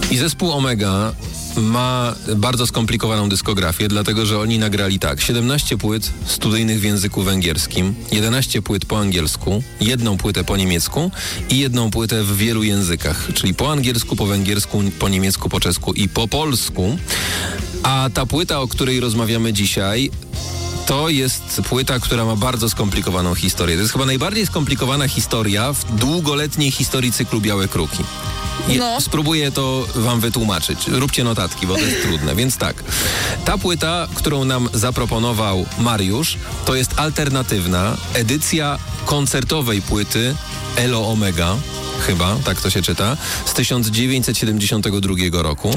I zespół Omega ma bardzo skomplikowaną dyskografię, dlatego że oni nagrali 17 płyt studyjnych w języku węgierskim, 11 płyt po angielsku, 1 płytę po niemiecku i 1 płytę w wielu językach, czyli po angielsku, po węgiersku, po niemiecku, po czesku i po polsku. A ta płyta, o której rozmawiamy dzisiaj, to jest płyta, która ma bardzo skomplikowaną historię. To jest chyba najbardziej skomplikowana historia w długoletniej historii cyklu Białe Kruki. Spróbuję to wam wytłumaczyć. Róbcie notatki, bo to jest trudne. Więc tak, ta płyta, którą nam zaproponował Mariusz, to jest alternatywna edycja koncertowej płyty Elo Omega, chyba, tak to się czyta, z 1972 roku.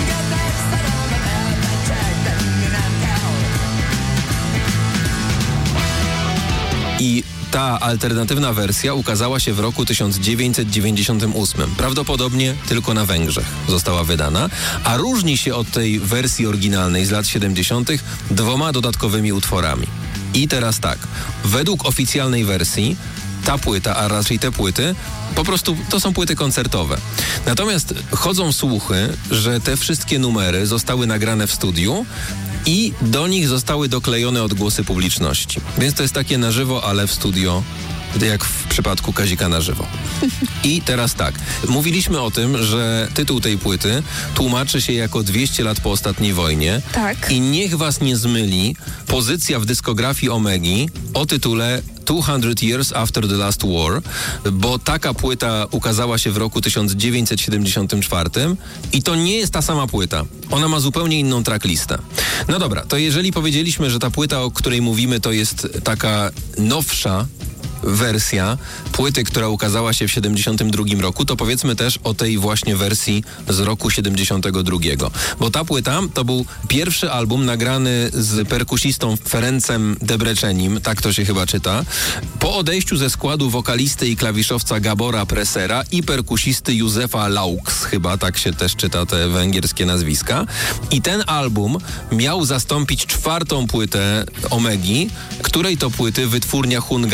I ta alternatywna wersja ukazała się w roku 1998. Prawdopodobnie tylko na Węgrzech została wydana, a różni się od tej wersji oryginalnej z lat 70. 2 dodatkowymi utworami. I teraz tak, według oficjalnej wersji ta płyta, a raczej te płyty, po prostu to są płyty koncertowe. Natomiast chodzą słuchy, że te wszystkie numery zostały nagrane w studiu i do nich zostały doklejone odgłosy publiczności. Więc to jest takie na żywo, ale w studio, jak w przypadku Kazika na żywo. I teraz tak, mówiliśmy o tym, że tytuł tej płyty tłumaczy się jako 200 lat po ostatniej wojnie. Tak. I niech was nie zmyli pozycja w dyskografii Omegi o tytule 200 Years After the Last War, bo taka płyta ukazała się w roku 1974 i to nie jest ta sama płyta. Ona ma zupełnie inną tracklistę. No dobra, to jeżeli powiedzieliśmy, że ta płyta, o której mówimy, to jest taka nowsza wersja płyty, która ukazała się w 72 roku, to powiedzmy też o tej właśnie wersji z roku 72. Bo ta płyta to był pierwszy album nagrany z perkusistą Ferencem Debrecenim, tak to się chyba czyta, po odejściu ze składu wokalisty i klawiszowca Gabora Pressera i perkusisty Józefa Laux, chyba tak się też czyta te węgierskie nazwiska. I ten album miał zastąpić 4. płytę Omegi, której to płyty wytwórnia Hunga